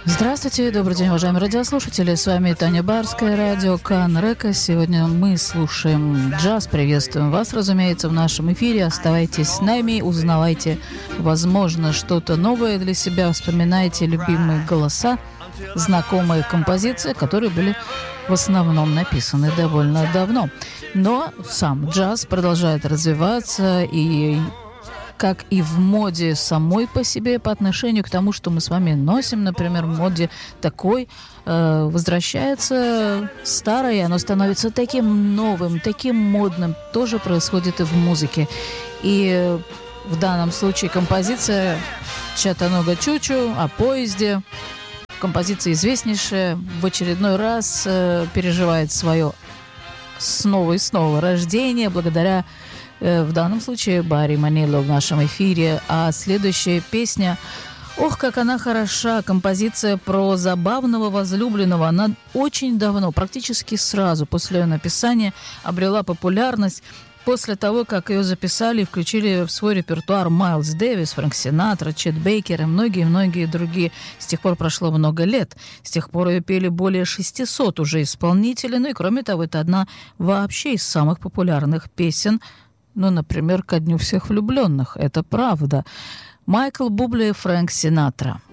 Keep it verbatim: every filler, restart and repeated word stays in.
Здравствуйте, добрый день, уважаемые радиослушатели. С вами Таня Барская, радио Канрека. Сегодня мы слушаем джаз. Приветствуем вас, разумеется, в нашем эфире. Оставайтесь с нами, узнавайте, возможно, что-то новое для себя. Вспоминайте любимые голоса, знакомые композиции, которые были в основном написаны довольно давно. Но сам джаз продолжает развиваться, и как и в моде самой по себе, по отношению к тому, что мы с вами носим, например, в моде такой, э, возвращается старое, и оно становится таким новым, таким модным. Тоже происходит и в музыке. И в данном случае композиция «Чаттануга Чучу» о поезде. Композиция известнейшая, в очередной раз э, переживает свое снова и снова рождение благодаря в данном случае Барри Манило в нашем эфире. А следующая песня, ох, как она хороша, композиция про забавного возлюбленного. Она очень давно, практически сразу после ее написания, обрела популярность после того, как ее записали и включили в свой репертуар Майлз Дэвис, Фрэнк Синатра, Чет Бейкер и многие-многие другие. С тех пор прошло много лет. С тех пор ее пели более шестисот уже исполнителей. Ну и кроме того, это одна вообще из самых популярных песен, ну, например, «Ко дню всех влюбленных». Это правда. Майкл Бубле и Фрэнк Синатра.